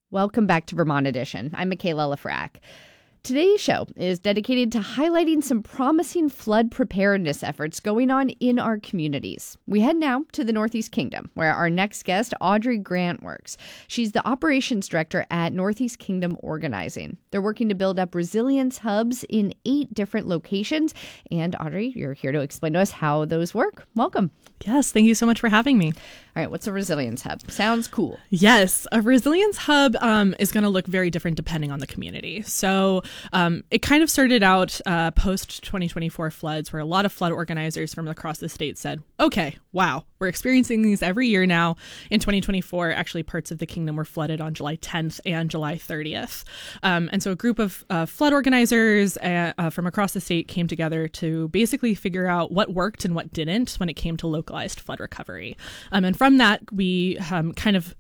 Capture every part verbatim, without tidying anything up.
Welcome back to Vermont Edition. I'm Michaela Lafrac. Today's show is dedicated to highlighting some promising flood preparedness efforts going on in our communities. We head now to the Northeast Kingdom, where our next guest, Audrey Grant, works. She's the operations director at Northeast Kingdom Organizing. They're working to build up resilience hubs in eight different locations. And Audrey, you're here to explain to us how those work. Welcome. Yes, thank you so much for having me. All right, what's a resilience hub? Sounds cool. Yes, a resilience hub um, is going to look very different depending on the community. So um, it kind of started out uh, post twenty twenty-four floods, where a lot of flood organizers from across the state said, okay, wow, we're experiencing these every year now. In twenty twenty-four, actually parts of the kingdom were flooded on July tenth and July thirtieth. Um, and so a group of uh, flood organizers uh, uh, from across the state came together to basically figure out what worked and what didn't when it came to localized flood recovery. Um, and from that, we um, kind of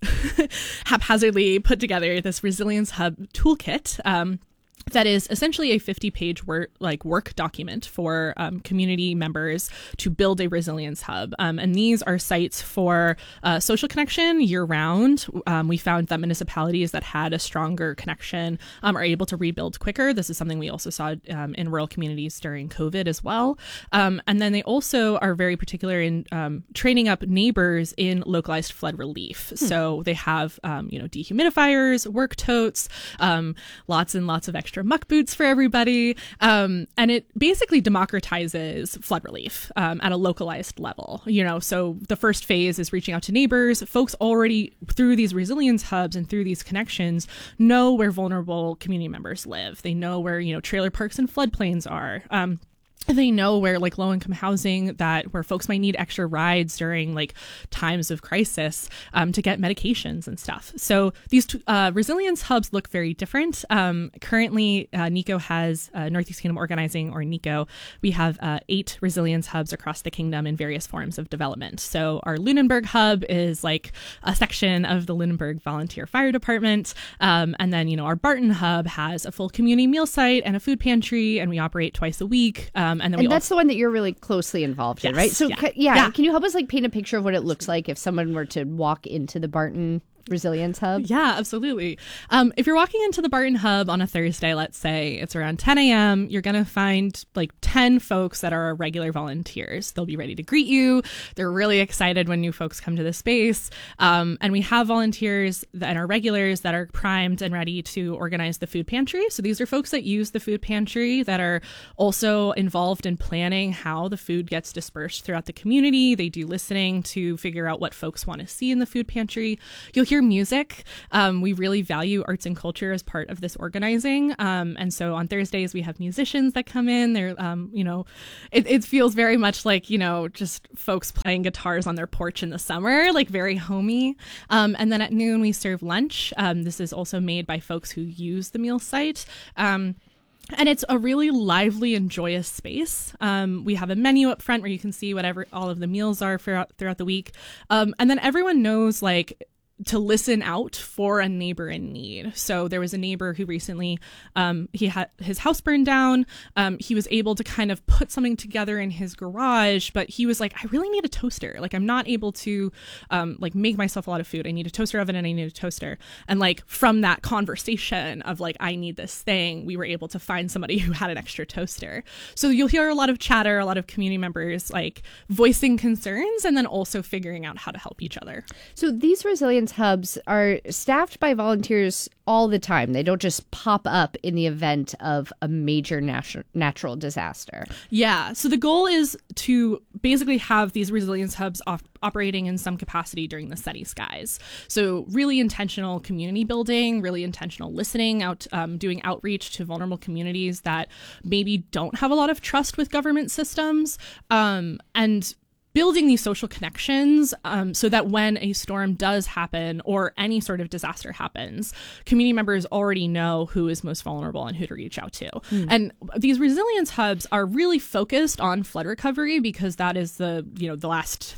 haphazardly put together this Resilience Hub toolkit. Um, That is essentially a fifty-page work like work document for um, community members to build a resilience hub. Um, and these are sites for uh, social connection year-round. Um, we found that municipalities that had a stronger connection um, are able to rebuild quicker. This is something we also saw um, in rural communities during COVID as well. Um, and then they also are very particular in um, training up neighbors in localized flood relief. Hmm. So they have um, you know dehumidifiers, work totes, um, lots and lots of extra muck boots for everybody. Um, and it basically democratizes flood relief um, at a localized level. You know, so the first phase is reaching out to neighbors. Folks already through these resilience hubs and through these connections know where vulnerable community members live. They know where, you know, trailer parks and floodplains are. Um, They know where like low income housing that where folks might need extra rides during like times of crisis um, to get medications and stuff. So these uh, resilience hubs look very different. Um, currently, uh, NECO has uh, Northeast Kingdom Organizing, or NECO. We have uh, eight resilience hubs across the kingdom in various forms of development. So our Lunenburg hub is like a section of the Lunenburg Volunteer Fire Department. Um, and then, you know, our Barton hub has a full community meal site and a food pantry, and we operate twice a week. Um, And, then and we that's also, the one that you're really closely involved yes, in, right? So, yeah. ca- yeah, yeah. Can you help us like paint a picture of what it looks like if someone were to walk into the Barton Resilience Hub? Yeah, absolutely. Um, if you're walking into the Barton Hub on a Thursday, let's say it's around ten a.m., you're going to find like ten folks that are regular volunteers. They'll be ready to greet you. They're really excited when new folks come to the space. Um, and we have volunteers that are regulars that are primed and ready to organize the food pantry. So these are folks that use the food pantry that are also involved in planning how the food gets dispersed throughout the community. They do listening to figure out what folks want to see in the food pantry. You'll hear music. Um, we really value arts and culture as part of this organizing. Um, and so on Thursdays, we have musicians that come in. They're, um, you know, it, it feels very much like, you know, just folks playing guitars on their porch in the summer, like very homey. Um, and then at noon, we serve lunch. Um, this is also made by folks who use the meal site. Um, And it's a really lively and joyous space. Um, we have a menu up front where you can see whatever all of the meals are throughout, throughout the week. Um, and then everyone knows, like, to listen out for a neighbor in need. So there was a neighbor who recently, um, he had his house burned down. Um, he was able to kind of put something together in his garage, but he was like, I really need a toaster. Like, I'm not able to, um, like make myself a lot of food. I need a toaster oven and I need a toaster. And like, from that conversation of like, I need this thing, we were able to find somebody who had an extra toaster. So you'll hear a lot of chatter, a lot of community members like voicing concerns and then also figuring out how to help each other. So these resilience hubs are staffed by volunteers all the time. They don't just pop up in the event of a major natu- natural disaster. Yeah. So the goal is to basically have these resilience hubs off- operating in some capacity during the steady skies. So really intentional community building, really intentional listening out, um, doing outreach to vulnerable communities that maybe don't have a lot of trust with government systems, um, and building these social connections um, so that when a storm does happen or any sort of disaster happens, community members already know who is most vulnerable and who to reach out to. Mm. And these resilience hubs are really focused on flood recovery because that is the, you know, the last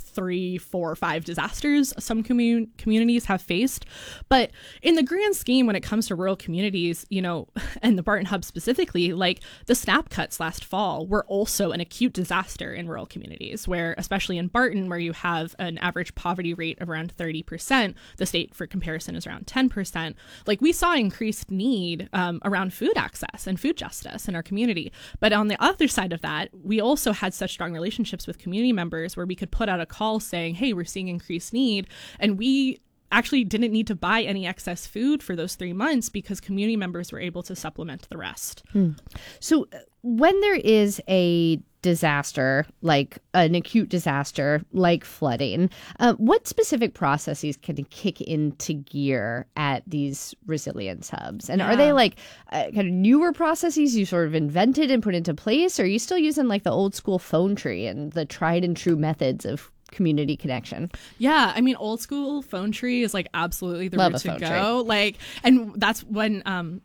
three, four, five disasters some commun- communities have faced. But in the grand scheme, when it comes to rural communities, you know, and the Barton Hub specifically, like the SNAP cuts last fall were also an acute disaster in rural communities, where especially in Barton, where you have an average poverty rate of around thirty percent, the state for comparison is around ten percent. Like we saw increased need um, around food access and food justice in our community. But on the other side of that, we also had such strong relationships with community members where we could put out a call saying, hey, we're seeing increased need. And we actually didn't need to buy any excess food for those three months because community members were able to supplement the rest. Hmm. So when there is a disaster, like an acute disaster, like flooding, uh, what specific processes can kick into gear at these resilience hubs? And yeah. are they like uh, kind of newer processes you sort of invented and put into place? Or are you still using like the old school phone tree and the tried and true methods of community connection? Yeah, I mean, old school phone tree is like absolutely the Love route to go. Tree. Like, and that's when um,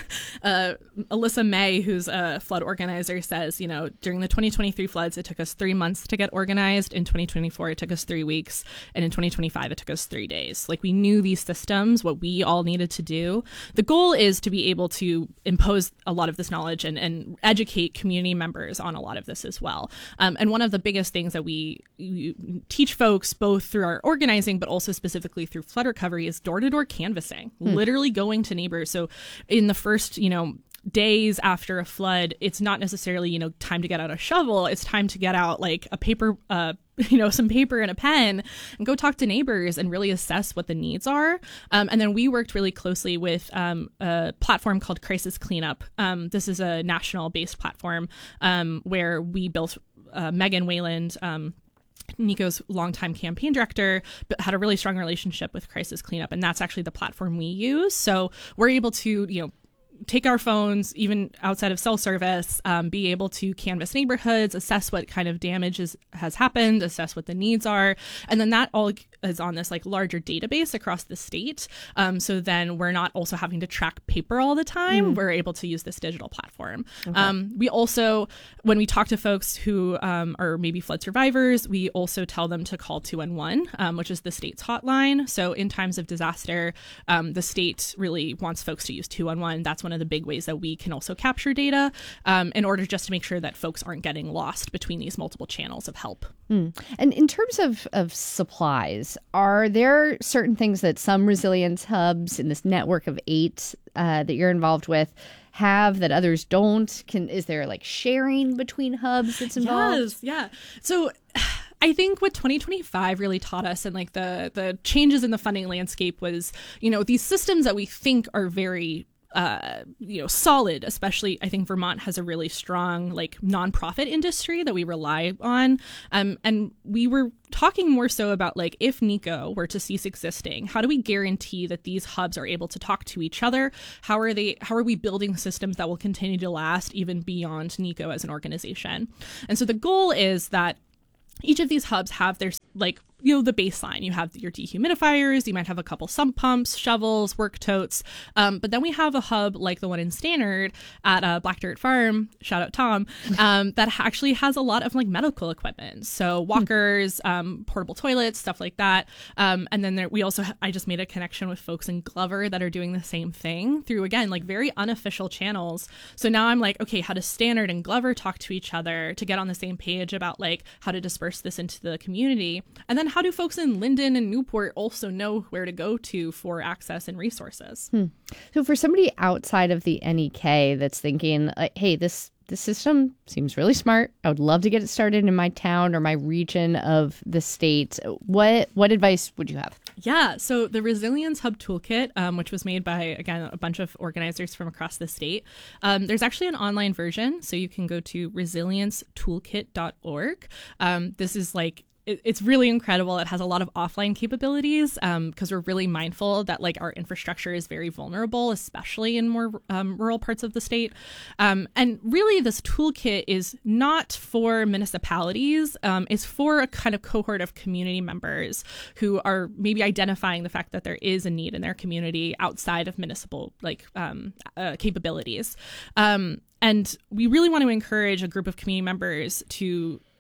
uh, Alyssa May, who's a flood organizer, says, you know, during the twenty twenty-three floods, it took us three months to get organized. In twenty twenty-four, it took us three weeks, and in twenty twenty-five, it took us three days. Like, we knew these systems, what we all needed to do. The goal is to be able to impose a lot of this knowledge and, and educate community members on a lot of this as well. Um, and one of the biggest things that we, we teach folks both through our organizing, but also specifically through flood recovery is door-to-door canvassing, hmm. literally going to neighbors. So in the first, you know, days after a flood, it's not necessarily, you know, time to get out a shovel. It's time to get out like a paper, uh, you know, some paper and a pen and go talk to neighbors and really assess what the needs are. Um, and then we worked really closely with um, a platform called Crisis Cleanup. Um, this is a national based platform um, where we built uh, Megan Wayland, um, Nico's longtime campaign director, but had a really strong relationship with Crisis Cleanup. And that's actually the platform we use. So we're able to, you know, take our phones, even outside of cell service, um, be able to canvass neighborhoods, assess what kind of damage is, has happened, assess what the needs are. And then that all is on this like larger database across the state. Um, so then we're not also having to track paper all the time. Mm. We're able to use this digital platform. Okay. Um, we also, when we talk to folks who um, are maybe flood survivors, we also tell them to call two one one, um, which is the state's hotline. So in times of disaster, um, the state really wants folks to use two one one. That's one of the big ways that we can also capture data um, in order just to make sure that folks aren't getting lost between these multiple channels of help. Mm. And in terms of, of supplies, are there certain things that some resilience hubs in this network of eight uh, that you're involved with have that others don't? Can is there like sharing between hubs that's involved? Yes, yeah. So I think what twenty twenty-five really taught us and like the the changes in the funding landscape was, you know, these systems that we think are very Uh, you know, solid, especially I think Vermont has a really strong like nonprofit industry that we rely on. Um, and we were talking more so about like if Nico were to cease existing, how do we guarantee that these hubs are able to talk to each other? How are they, how are we building systems that will continue to last even beyond Nico as an organization? And so the goal is that each of these hubs have their like, you know, the baseline. You have your dehumidifiers, you might have a couple sump pumps, shovels, work totes. Um, but then we have a hub like the one in Stannard at uh, Black Dirt Farm, shout out Tom, um, that actually has a lot of like medical equipment. So walkers, um, portable toilets, stuff like that. Um, and then there, we also, I just made a connection with folks in Glover that are doing the same thing through, again, like very unofficial channels. So now I'm like, okay, how does Stannard and Glover talk to each other to get on the same page about like how to disperse this into the community? And then how do folks in Linden and Newport also know where to go to for access and resources? Hmm. So for somebody outside of the N E K that's thinking, uh, hey, this this system seems really smart, I would love to get it started in my town or my region of the state, what what advice would you have? Yeah, so the Resilience Hub Toolkit, um, which was made by, again, a bunch of organizers from across the state, um, there's actually an online version, so you can go to resilience toolkit dot org. Um, this is like it's really incredible. It has a lot of offline capabilities because um, we're really mindful that like our infrastructure is very vulnerable, especially in more um, rural parts of the state. Um, and really, this toolkit is not for municipalities. Um, it's for a kind of cohort of community members who are maybe identifying the fact that there is a need in their community outside of municipal like um, uh, capabilities. Um, and we really want to encourage a group of community members to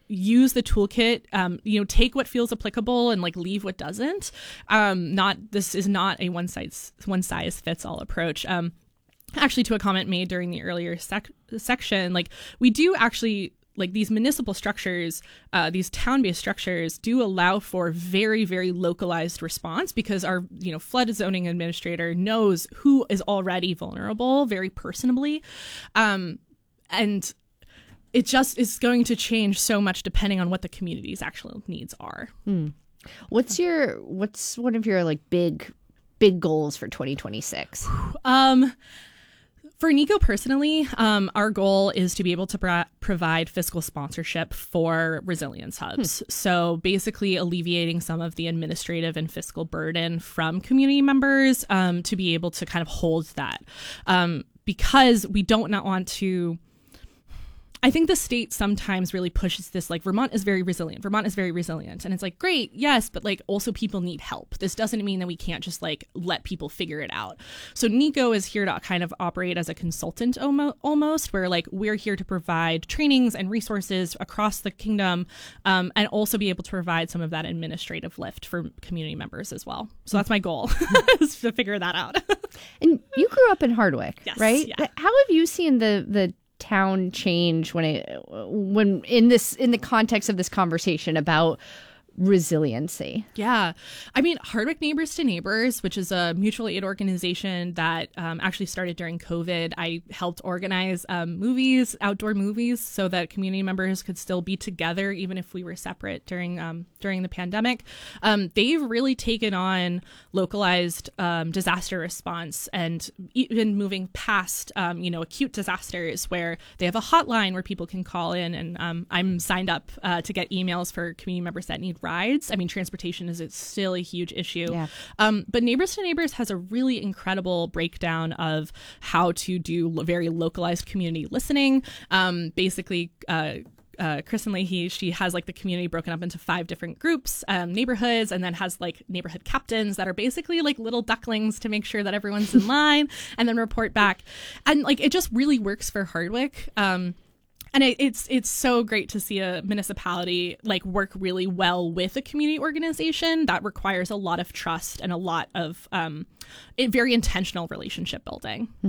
use the toolkit, um, you know, take what feels applicable and like leave what doesn't. Um, not this is not a one size one size fits all approach. Um, actually, to a comment made during the earlier sec- section, like we do actually. Like these municipal structures, uh, these town-based structures do allow for very, very localized response because our, you know, flood zoning administrator knows who is already vulnerable very personably. Um, and it just is going to change so much depending on what the community's actual needs are. Hmm. What's your, what's one of your like big, big goals for twenty twenty-six? Um, For NICO personally, um, our goal is to be able to pro- provide fiscal sponsorship for resilience hubs. Hmm. So basically alleviating some of the administrative and fiscal burden from community members um, to be able to kind of hold that. Um, because we don't not want to... I think the state sometimes really pushes this, like, Vermont is very resilient. Vermont is very resilient. And it's like, great, yes, but like also people need help. This doesn't mean that we can't just like let people figure it out. So NICO is here to kind of operate as a consultant almo- almost, where like we're here to provide trainings and resources across the kingdom um, and also be able to provide some of that administrative lift for community members as well. So that's my goal, is to figure that out. And you grew up in Hardwick, yes, right? Yeah. How have you seen the the town change when it when in this in the context of this conversation about resiliency? Yeah. I mean, Hardwick Neighbors to Neighbors, which is a mutual aid organization that um, actually started during COVID. I helped organize um, movies, outdoor movies, so that community members could still be together, even if we were separate during um, during the pandemic. Um, they've really taken on localized um, disaster response and even moving past, um, you know, acute disasters where they have a hotline where people can call in. And um, I'm signed up uh, to get emails for community members that need rides. I mean, transportation is it's still a huge issue. Yeah. Um, but Neighbors to Neighbors has a really incredible breakdown of how to do lo- very localized community listening. Um, basically, uh, uh, Kristen Leahy, she has like the community broken up into five different groups, um, neighborhoods, and then has like neighborhood captains that are basically like little ducklings to make sure that everyone's in line and then report back. And like it just really works for Hardwick. Um, And it, it's it's so great to see a municipality like work really well with a community organization that requires a lot of trust and a lot of um, it, very intentional relationship building. Hmm.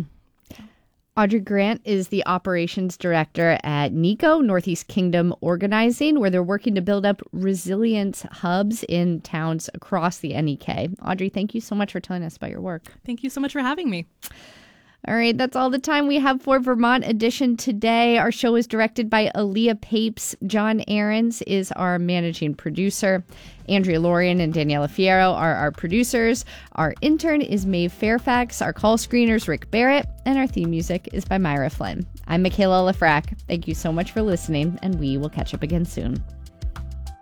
Audrey Grant is the operations director at NICO, Northeast Kingdom Organizing, where they're working to build up resilience hubs in towns across the N E K. Audrey, thank you so much for telling us about your work. Thank you so much for having me. All right, that's all the time we have for Vermont Edition today. Our show is directed by Aaliyah Papes. John Ahrens is our managing producer. Andrea Lorian and Daniela Fierro are our producers. Our intern is Maeve Fairfax. Our call screener's Rick Barrett. And our theme music is by Myra Flynn. I'm Michaela Lafrac. Thank you so much for listening, and we will catch up again soon.